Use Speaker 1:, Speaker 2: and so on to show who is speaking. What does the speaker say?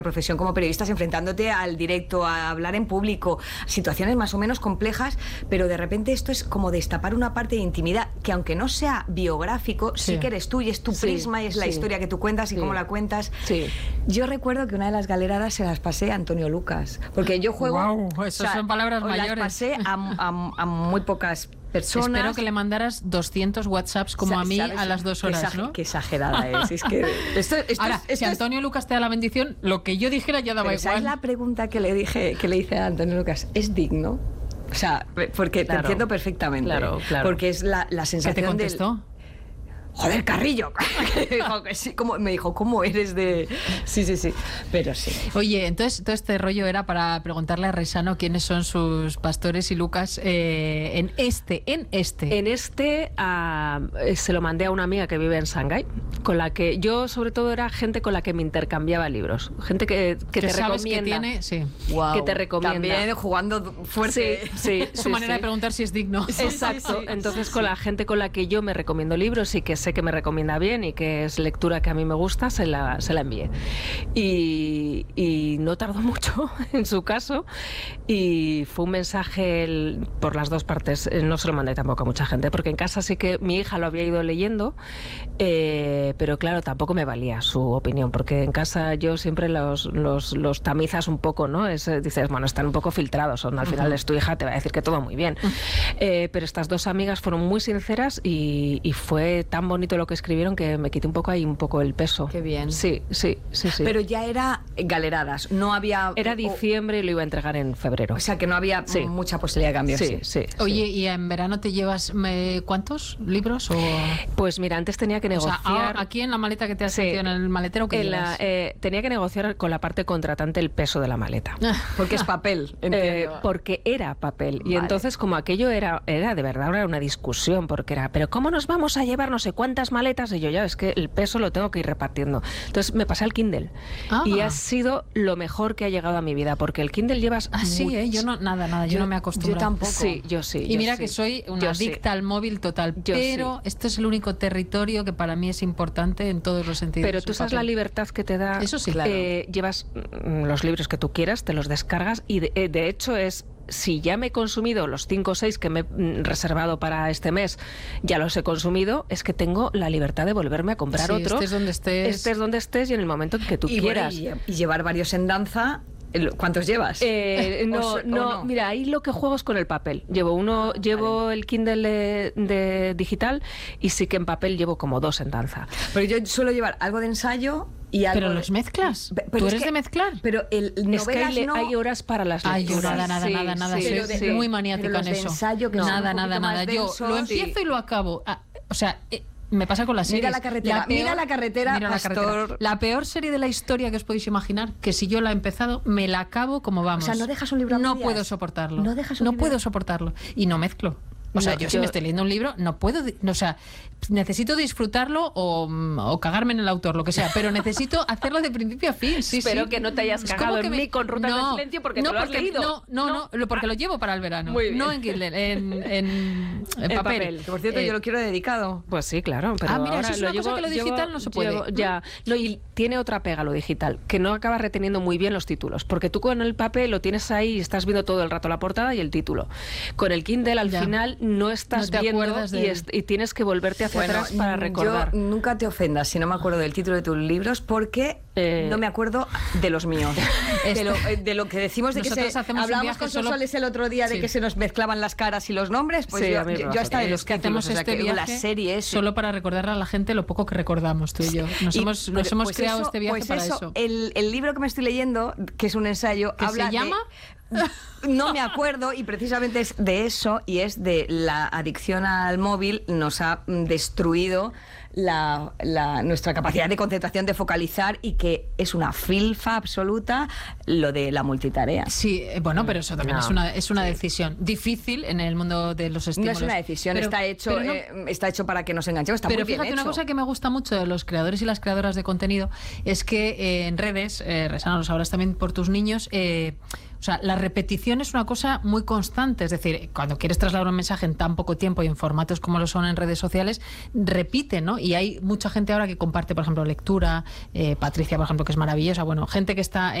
Speaker 1: profesión como periodistas, enfrentándote al directo, a hablar en público, situaciones más o menos complejas, pero de repente esto es como destapar una parte de intimidad que, aunque no sea biográfico, sí que eres tú y es tu prisma y es la historia que tú cuentas y cómo la cuentas. Yo recuerdo que una de las galeradas se las pasé a Antonio Lucas, porque yo juego...
Speaker 2: Wow, esas son palabras mayores.
Speaker 1: Las pasé a muy pocas personas.
Speaker 2: Espero que le mandaras 200 WhatsApps como a mí a las 2 horas, ¿no?
Speaker 1: Qué exagerada es que
Speaker 2: ahora, si Antonio Lucas te da la bendición, lo que yo dijera ya daba igual.
Speaker 1: ¿Sabes la pregunta que le hice a Antonio Lucas? ¿Es digno? O sea, porque te entiendo perfectamente.
Speaker 2: Claro.
Speaker 1: Porque es la sensación.
Speaker 2: ¿Qué te contestó?
Speaker 1: Joder, Carrillo. Me dijo, ¿cómo eres de...? Sí. Pero sí.
Speaker 2: Oye, entonces todo este rollo era para preguntarle a Resano quiénes son sus pastores y Lucas en este.
Speaker 3: Se lo mandé a una amiga que vive en Shanghái, con la que yo, sobre todo, era gente con la que me intercambiaba libros. Gente que te
Speaker 2: sabes
Speaker 3: recomienda.
Speaker 2: Que tiene, sí.
Speaker 1: Wow.
Speaker 3: Que te recomienda.
Speaker 1: También jugando fuerte.
Speaker 3: Sí.
Speaker 2: Su manera de preguntar si es digno.
Speaker 3: Exacto. Entonces, con la gente con la que yo me recomiendo libros y que sé que me recomienda bien y que es lectura que a mí me gusta, se la envié. Y no tardó mucho en su caso, y fue un mensaje por las dos partes. No se lo mandé tampoco a mucha gente, porque en casa sí que mi hija lo había ido leyendo, pero claro, tampoco me valía su opinión, porque en casa yo siempre los tamizas un poco, ¿no? Dices, bueno, están un poco filtrados, al final es tu hija, te va a decir que todo muy bien. Pero estas dos amigas fueron muy sinceras y fue tan bonito lo que escribieron que me quité un poco el peso.
Speaker 1: Qué bien.
Speaker 3: Sí.
Speaker 1: Pero ya era galeradas, no había...
Speaker 3: Era diciembre y lo iba a entregar en febrero.
Speaker 1: O sea, que no había mucha posibilidad de cambiar.
Speaker 3: Sí.
Speaker 2: Oye, ¿y en verano te llevas cuántos libros?
Speaker 3: Pues mira, antes tenía que negociar...
Speaker 2: O sea, aquí en la maleta que te has metido en el maletero, ¿qué llevas?
Speaker 3: Tenía que negociar con la parte contratante el peso de la maleta.
Speaker 1: Porque es papel,
Speaker 3: porque era papel. Y entonces, como aquello era de verdad, era una discusión, porque era, pero ¿cómo nos vamos a llevar no sé cuántas maletas? Y yo, es que el peso lo tengo que ir repartiendo. Entonces me pasé al Kindle. Y ha sido lo mejor que ha llegado a mi vida, porque el Kindle llevas...
Speaker 2: yo no, nada, yo no me acostumbro.
Speaker 1: Yo tampoco.
Speaker 3: Yo sí.
Speaker 2: Y mira que soy una adicta al móvil total, pero esto es el único territorio que para mí es importante en todos los sentidos.
Speaker 3: Pero tú sabes la libertad que te da.
Speaker 2: Eso sí, claro.
Speaker 3: Llevas los libros que tú quieras, te los descargas y de hecho es... Si ya me he consumido los 5 o 6 que me he reservado para este mes, ya los he consumido, es que tengo la libertad de volverme a comprar otro.
Speaker 2: Estés donde estés
Speaker 3: y en el momento en que tú quieras.
Speaker 1: Bueno, y llevar varios en danza. ¿Cuántos llevas?
Speaker 3: No, mira, ahí lo que juego es con el papel. Llevo el Kindle de digital, y sí que en papel llevo como 2 en danza.
Speaker 1: Pero yo suelo llevar algo de ensayo y algo...
Speaker 2: ¿Pero los mezclas?
Speaker 1: ¿Tú
Speaker 2: eres de mezclar?
Speaker 1: Pero novelas
Speaker 3: hay horas para las lecturas.
Speaker 2: Nada. Soy muy maniática en eso.
Speaker 1: Ensayo,
Speaker 2: nada. Yo lo empiezo y lo acabo. O sea... Me pasa con la serie.
Speaker 1: Mira la carretera, Pastor.
Speaker 2: La peor serie de la historia que os podéis imaginar, que si yo la he empezado, me la acabo como vamos.
Speaker 1: O sea, no dejas un libro a medias.
Speaker 2: No puedo soportarlo.
Speaker 1: No
Speaker 2: puedo soportarlo. Y no mezclo. O sea, yo si me estoy leyendo un libro, no puedo... O sea, necesito disfrutarlo o cagarme en el autor, lo que sea, pero necesito hacerlo de principio a fin.
Speaker 3: Espero que no te hayas cagado en mí con Rutas del Silencio porque te lo has leído.
Speaker 2: No, porque lo llevo para el verano. No en Kindle, en papel.
Speaker 1: Que, por cierto, yo lo quiero dedicado.
Speaker 3: Pues sí, claro. Pero
Speaker 2: mira, eso es una cosa que lo digital no se puede.
Speaker 3: Y tiene otra pega lo digital, que no acabas reteniendo muy bien los títulos, porque tú con el papel lo tienes ahí y estás viendo todo el rato la portada y el título. Con el Kindle al final no estás viendo y tienes que volverte hacia atrás para recordar.
Speaker 1: Yo nunca te ofendas si no me acuerdo del título de tus libros, porque no me acuerdo de los míos. De lo que decimos de
Speaker 2: nosotros
Speaker 1: que hablamos con Sonsoles el otro día de que se nos mezclaban las caras y los nombres, pues yo hasta de los
Speaker 2: que hacemos este viaje
Speaker 1: la serie
Speaker 2: solo para recordarle a la gente lo poco que recordamos tú y yo. Nos hemos creado este viaje para eso.
Speaker 1: El libro que me estoy leyendo, que es un ensayo,
Speaker 2: habla ¿se llama?
Speaker 1: No me acuerdo, y precisamente es de eso, y es de la adicción al móvil. Nos ha destruido nuestra capacidad de concentración, de focalizar, y que es una filfa absoluta lo de la multitarea.
Speaker 2: Sí, bueno, pero eso también es una decisión difícil en el mundo de los estímulos.
Speaker 1: No es una decisión, está hecho para que nos enganchemos, está
Speaker 2: pero
Speaker 1: muy bien
Speaker 2: fíjate,
Speaker 1: hecho.
Speaker 2: Una cosa que me gusta mucho de los creadores y las creadoras de contenido es que en redes, Resana, lo sabrás también por tus niños, O sea, la repetición es una cosa muy constante. Es decir, cuando quieres trasladar un mensaje en tan poco tiempo y en formatos como lo son en redes sociales, repite, ¿no? Y hay mucha gente ahora que comparte, por ejemplo, lectura, Patricia, por ejemplo, que es maravillosa. Bueno, gente que está